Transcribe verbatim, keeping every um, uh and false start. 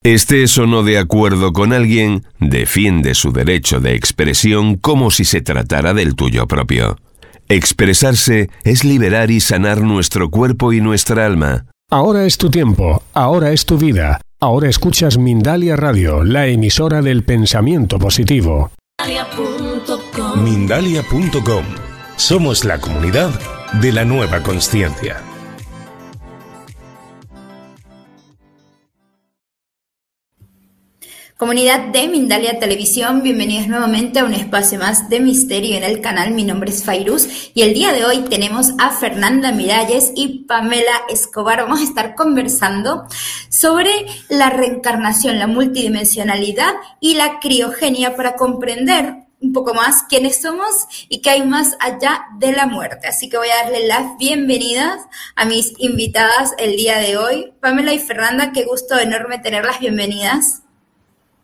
Estés o no de acuerdo con alguien, defiende su derecho de expresión como si se tratara del tuyo propio. Expresarse es liberar y sanar nuestro cuerpo y nuestra alma. Ahora es tu tiempo, ahora es tu vida. Ahora escuchas Mindalia Radio, la emisora del pensamiento positivo. Mindalia punto com. Somos la comunidad de la nueva consciencia. Comunidad de Mindalia Televisión, bienvenidos nuevamente a un espacio más de misterio en el canal. Mi nombre es Fairuz y el día de hoy tenemos a Fernanda Miralles y Pamela Escobar. Vamos a estar conversando sobre la reencarnación, la multidimensionalidad y la criogenia para comprender un poco más quiénes somos y qué hay más allá de la muerte. Así que voy a darle las bienvenidas a mis invitadas el día de hoy. Pamela y Fernanda, qué gusto enorme tenerlas. Bienvenidas.